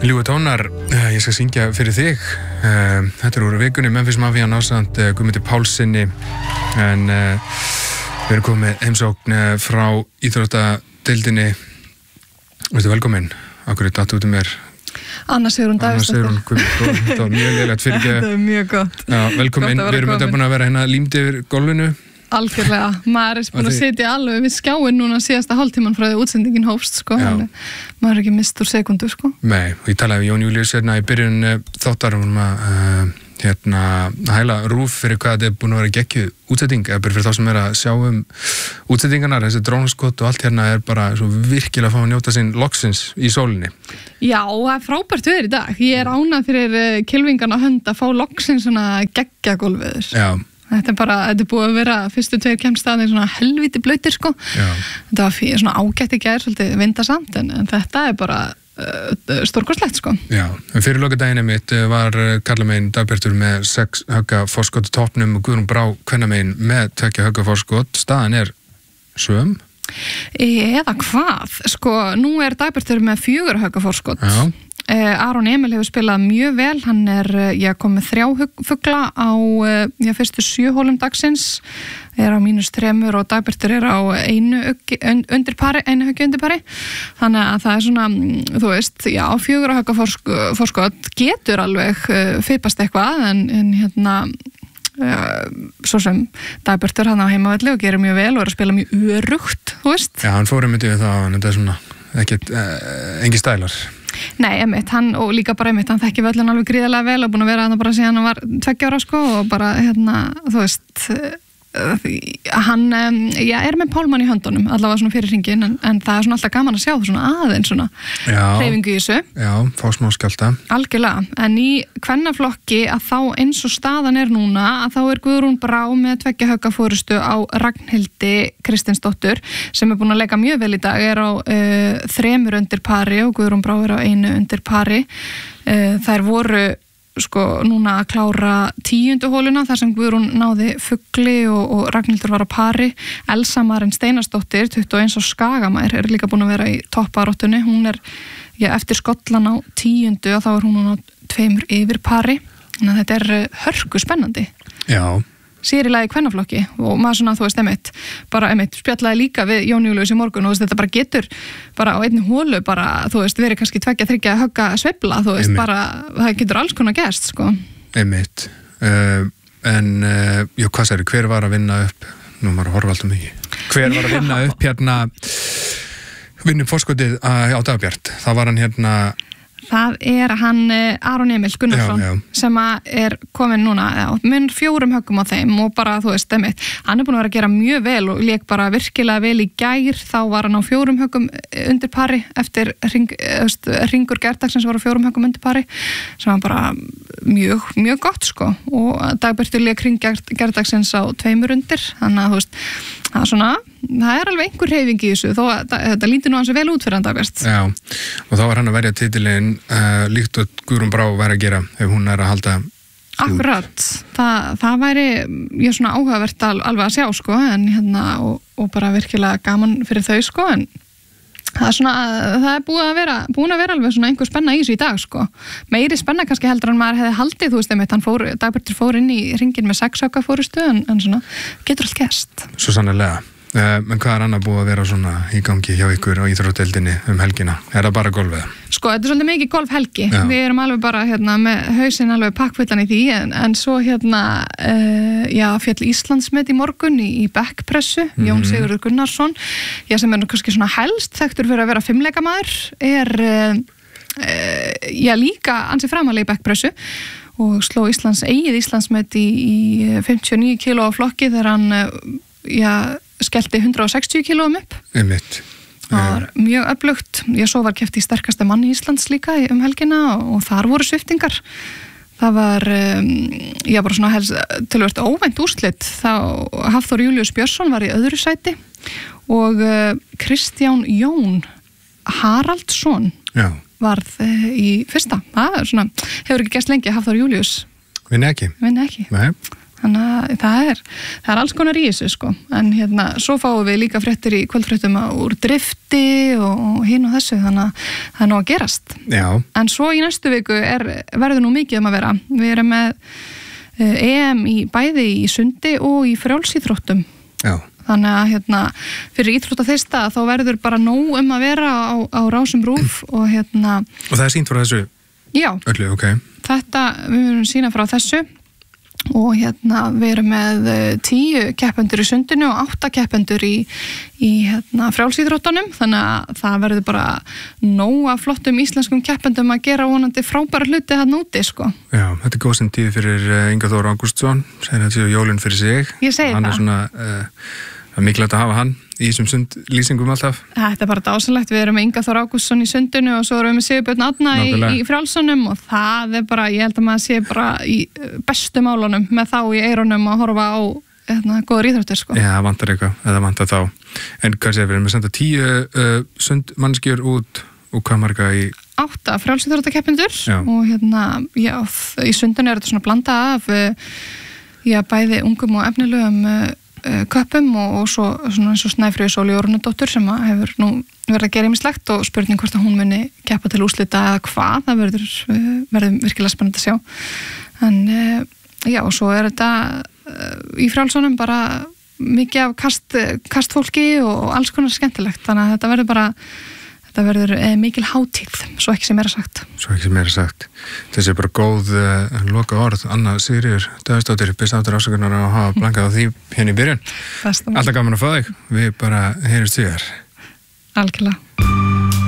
Ljúga tónar, ég skal syngja fyrir þig. Þetta úr vikunni Memphis Mafia ásamt Guðmundi Pálssyni en við erum komið heimsókn frá íþróttadeildinni. Veistu velkomin, akkur er datt út mér? Anna Sigrún Davíðsdóttir. Þetta var mjög leiðilegt fyrir ekki. Þetta er mjög gott. Já, velkomin, við erum þetta búin að vera hérna límd yfir golfinu. Algjörlega, maður er búin að sitja alveg við skjáin núna síðasta hálftíman frá því útsendingin hófst, sko. Maður er ekki mist úr sekundu, sko. Nei, og ég talaði við Jón Júlíus hérna í byrjun þáttar að hæla RÚV fyrir hvað þetta er búin að vera geggjuð útsending, eða bara fyrir þá sem er að sjá útsendingarnar, þessi drónaskot og allt hérna er bara svo virkilega að fá að njóta sín loksins í sólinni. Já, það er frábært veður í dag. Ég er ánað fyrir kylfingarna hönd að fá loksins svona geggjagólfveður. Já. Þetta er búið að vera fyrstu 2 kemstaðir svona helviti blautir, sko. Já. Þetta var svona ágætt í gær, svolítið vindasamt, en þetta er bara stórkostlegt, sko. Já, en fyrir lokadaginn mitt var karlamegin Dagbjartur með 6 högga forskot í toppnum og Guðrún Brá kvennamegin með 2 högga forskot. Staðan er söm? Eða hvað? Sko, nú er Dagbjartur með 4 högga forskot. Já. Aron Emil hefur spilað mjög vel, hann er komið 3 fugla á fyrstu 7 hólum dagsins, er á -3 og Dagbjartur er á einu höggi undir pari, þannig að það er svona, þú veist, já, 4 högga forskot getur alveg fipast eitthvað, en hérna svo sem Dagbjartur hann á heimavelli og gerir mjög vel og er að spila mjög örugt, þú veist. Já, hann fór myndið við það, en þetta er svona engin stælar. Nei, hann og líka bara hann þekki völlin alveg gríðarlega vel og búin að vera hann bara síðan hann var 2 ára, sko, og bara þú veist hann er með pálmann í höndunum allavega svona fyrir hringin, en það er svona alltaf gaman að sjá svona aðeins svona hreyfingu í þessu. Já, fá smá skjálfta. Algjörlega, en í kvennaflokki að þá eins og staðan er núna að þá er Guðrún Brá með 2 högga forystu á Ragnhildi Kristinsdóttur sem er búin að leika mjög vel í dag, er á 3 undir pari og Guðrún Brá er á 1 undir pari. Þær voru sko núna að klára 10. hóluna þar sem Guðrún náði fugli og Ragnhildur var á pari. Elsa Maren Steinarsdóttir, 21 á Skagamær, er líka búin að vera í topparáttunni. Hún er eftir Skollan á 10. og þá er hún á 2 yfir pari. Þannig að þetta er hörku spennandi. Já. Sérílega í kvennaflokki og maður svona, þú veist, spjallaði líka við Jón Júlíus í morgun og þetta bara getur bara á einni hólu bara, þú veist, verið kannski 2-3 högga sveifla, þú veist, bara það getur alls konar gerst, sko. Einmitt. Hvað sagði, hver var að vinna upp, nú maður að horfa alltaf mikið, hver var að vinna upp vinna upp forskotið á Dagbjart? Það var hann Það er hann Aron Emil Gunnarsson sem er komin núna mun 4 höggum á þeim og bara, þú veist, hann er búin að vera að gera mjög vel og lék bara virkilega vel í gær, þá var hann á 4 höggum undir pari eftir Hringur Gerdagsins var á 4 höggum undir pari sem var bara mjög, mjög gott, sko, og Dagbjartur lék Hring Gerdagsins á 2 undir, þannig að, þú veist, það er alveg einhver hreyfing í þessu, þó að þetta lítur nú hansi vel út fyrir hann Dagbjart. Já, og þá var hann að verja titilinn líkt og Guðrún Brá væri að gera ef hún er að halda. Akkurat, það væri svona áhugavert alveg að sjá, sko, en og bara virkilega gaman fyrir þau, sko, en það er búin að vera alveg svona einhver spenna í þessu í dag, sko. Meiri spenna kannski heldur en maður hefði haldið, þú veist, Dagbjartur fór inn í hringinn með 6 högga forystu, en svona getur allt gerst. Svo sannarlega. Men hvað er annað búið að vera svona í gangi hjá ykkur á íþróttadeildinni helgina? Er það bara golfið? Sko, þetta er svolítið mikið golfhelgi. Við erum alveg bara með hausinn alveg pakkfullan í því, en svo féll Íslandsmet í morgun í bekkpressu, Jón Sigurður Gunnarsson, sem er nú kannski svona helst þekktur fyrir að vera 5-leikamaður, er líka ansi framalega í bekkpressu og sló eigið Íslandsmet í 59 kíló á flokki þegar hann skellti 160 kílóum upp. Einmitt. Það var mjög öflugt. Svo var keppt í sterkasta manni Íslands líka helgina og þar voru sviptingar. Það var bara svona töluvert óvænt úrslit. Þá Hafþór Júlíus Björnsson var í öðru sæti og Kristján Jón Haraldsson varð í fyrsta. Það er svona, hefur ekki gerst lengi Hafþór Júlíus. Vinni ekki. Nei. Þannig að það er alls konar í þessu sko, en svo fáum við líka fréttir í kvöldfréttum úr drifti og hinn og þessu, þannig að það er nú að gerast. Já. En svo í næstu viku verður nú mikið að vera. Við erum með EM bæði í sundi og í frjálsíþróttum. Já. Þannig að fyrir íþróttaþyrsta þá verður bara nóg að vera á Rásum RÚV og Og það sýnt frá þessu? Já. Öllu, ok. Þetta, við verðum sína frá þessu. Og við erum með 10 keppendur í sundinu og 8 keppendur í frjálsíþróttunum, þannig að það verður bara nóg af flottum íslenskum keppendum að gera vonandi frábæra hluti þarna úti sko. Já, þetta er góð sem tíð fyrir Inga Þór Ágústsson, segir þetta séu jólin fyrir sig. Ég segi hann það. Hann er svona, það er mikilvægt að hafa hann í þessum sundlýsingum alltaf. Þetta er bara dásanlegt, við erum með Inga Þór Ágústsson í sundinu og svo erum við með Sigurbjörn Árna í frjálsunum og það er bara, ég held að maður sé bara í bestu málunum með þá í eyrunum að horfa á góður íþróttir sko. Já, það vantar eitthvað, eða vantar þá. En hvað sé, við erum að senda 10 sundmannskjur út og hvað marga í? 8 frjálsíþróttakeppendur og já, í sundinu er þetta svona blanda af bæði ungum og efnilegum köpum og svo svona eins og Snæfríður Sóli Jórunardóttur sem hefur nú verið að gera ýmislegt og spurning hvort að hún muni keppa til úrslita eða hvað, það verður virkilega spennandi að sjá. En já, og svo er þetta í frjálsunum bara mikið af kastfólki og alls konar skemmtilegt, þannig að þetta verður mikil hátíð, svo ekki sem sagt. Þessi er bara góð loka orð. Anna Sigríður Davíðsdóttir, byrst áttur ásökunar að hafa blankað á því hérna í byrjun. Alltaf gaman að fá þig. Við bara heyrjumst síðar. Algjörlega.